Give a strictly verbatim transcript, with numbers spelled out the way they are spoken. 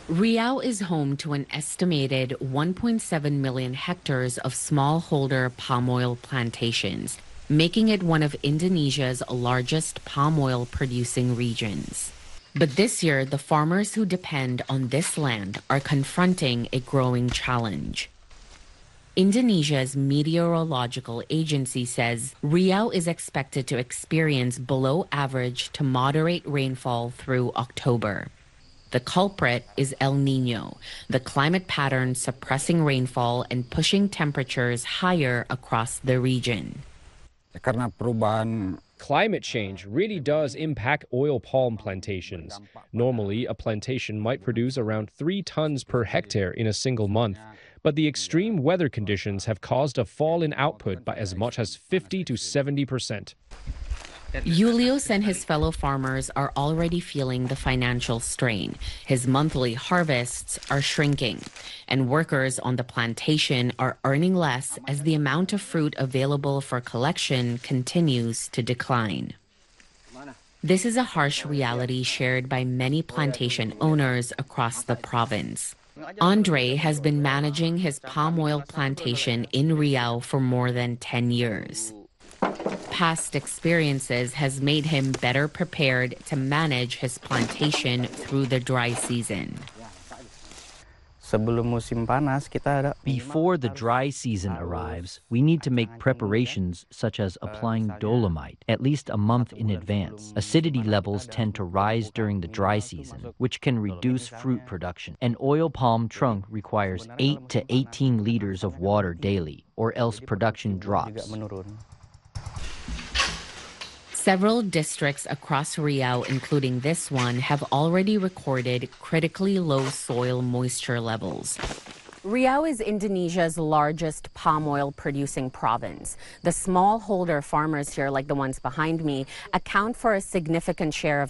Riau is home to an estimated one point seven million hectares of smallholder palm oil plantations, making it one of Indonesia's largest palm oil producing regions. But this year, the farmers who depend on this land are confronting a growing challenge. Indonesia's meteorological agency says Riau is expected to experience below average to moderate rainfall through October. The culprit is El Niño, the climate pattern suppressing rainfall and pushing temperatures higher across the region. Climate change really does impact oil palm plantations. Normally, a plantation might produce around three tons per hectare in a single month, but the extreme weather conditions have caused a fall in output by as much as fifty to seventy percent. Julius and his fellow farmers are already feeling the financial strain. His monthly harvests are shrinking, and workers on the plantation are earning less as the amount of fruit available for collection continues to decline. This is a harsh reality shared by many plantation owners across the province. Andre has been managing his palm oil plantation in Riau for more than ten years. Past experiences has made him better prepared to manage his plantation through the dry season. Before the dry season arrives, we need to make preparations such as applying dolomite at least a month in advance. Acidity levels tend to rise during the dry season, which can reduce fruit production. An oil palm trunk requires eight to eighteen liters of water daily, or else production drops. Several districts across Riau, including this one, have already recorded critically low soil moisture levels. Riau is Indonesia's largest palm oil producing province. The smallholder farmers here, like the ones behind me, account for a significant share of